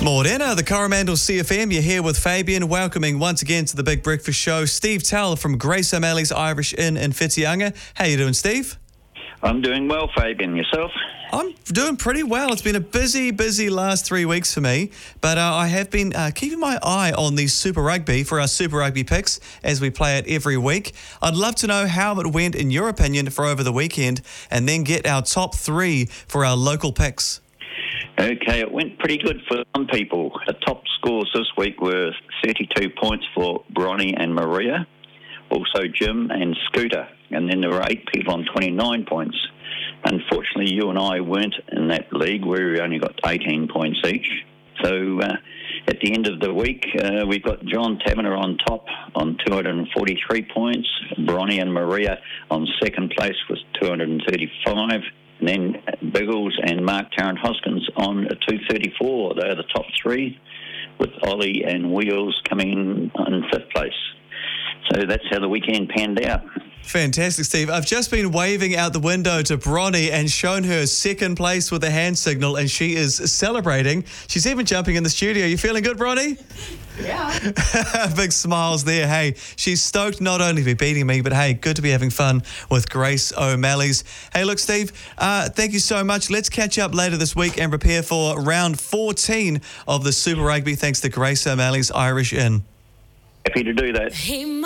Morena, the Coromandel CFM. You're here with Fabian, welcoming once again to the Big Breakfast Show Steve Tell from Grace O'Malley's Irish Inn in Whitianga. How you doing, Steve? I'm doing well, Fabian. Yourself? I'm doing pretty well. It's been a busy last 3 weeks for me, but I have been keeping my eye on the Super Rugby for our Super Rugby picks as we play it every week. I'd love to know how it went, in your opinion, for over the weekend, and then get our top three for our local picks. Okay, it went pretty good for some people. The top scores this week were 32 points for Bronny and Maria, also Jim and Scooter, and then there were 8 people on 29 points. Unfortunately, you and I weren't in that league where we only got 18 points each. So at the end of the week, we've got John Taverner on top on 243 points, Bronny and Maria on second place with 235, and then Biggles and Mark Tarrant Hoskins on 234. They're the top three, with Ollie and Wheels coming in fifth place. So that's how the weekend panned out. Fantastic, Steve. I've just been waving out the window to Bronny and shown her second place with a hand signal, and she is celebrating. She's even jumping in the studio. You feeling good, Bronny? Yeah. Big smiles there. Hey, she's stoked not only to be beating me, but hey, good to be having fun with Grace O'Malley's. Hey, look, Steve, thank you so much. Let's catch up later this week and prepare for round 14 of the Super Rugby, thanks to Grace O'Malley's Irish Inn. Happy to do that.